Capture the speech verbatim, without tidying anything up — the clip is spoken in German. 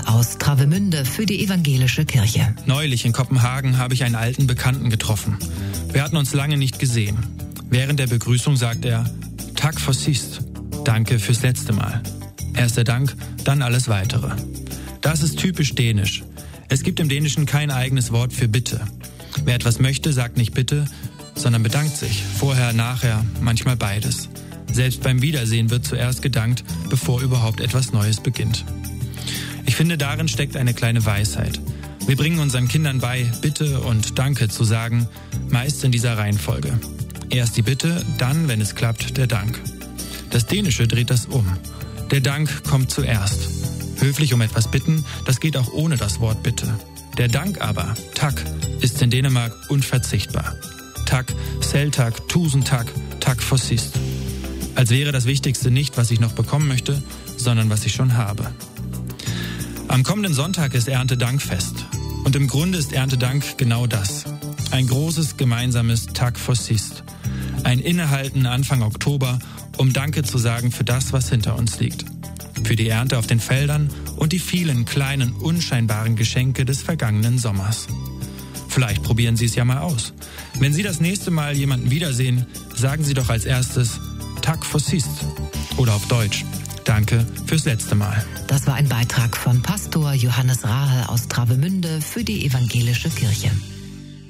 Rahe aus Travemünde für die evangelische Kirche. Neulich in Kopenhagen habe ich einen alten Bekannten getroffen. Wir hatten uns lange nicht gesehen. Während der Begrüßung sagt er, Tack for sist, danke fürs letzte Mal. Erst der Dank, dann alles Weitere. Das ist typisch dänisch. Es gibt im Dänischen kein eigenes Wort für Bitte. Wer etwas möchte, sagt nicht Bitte, sondern bedankt sich. Vorher, nachher, manchmal beides. Selbst beim Wiedersehen wird zuerst gedankt, bevor überhaupt etwas Neues beginnt. Ich finde, darin steckt eine kleine Weisheit. Wir bringen unseren Kindern bei, Bitte und Danke zu sagen, meist in dieser Reihenfolge. Erst die Bitte, dann, wenn es klappt, der Dank. Das Dänische dreht das um. Der Dank kommt zuerst. Höflich um etwas bitten, das geht auch ohne das Wort Bitte. Der Dank aber, Tack, ist in Dänemark unverzichtbar. Tack, selv tak, tusind tak, Tack for sist. Als wäre das Wichtigste nicht, was ich noch bekommen möchte, sondern was ich schon habe. Am kommenden Sonntag ist Erntedankfest. Und im Grunde ist Erntedank genau das. Ein großes gemeinsames Tack for sist. Ein Innehalten Anfang Oktober, um Danke zu sagen für das, was hinter uns liegt. Für die Ernte auf den Feldern und die vielen kleinen, unscheinbaren Geschenke des vergangenen Sommers. Vielleicht probieren Sie es ja mal aus. Wenn Sie das nächste Mal jemanden wiedersehen, sagen Sie doch als erstes Tack for sist. Oder auf Deutsch, danke fürs letzte Mal. Das war ein Beitrag von Pastor Johannes Rahe aus Travemünde für die evangelische Kirche.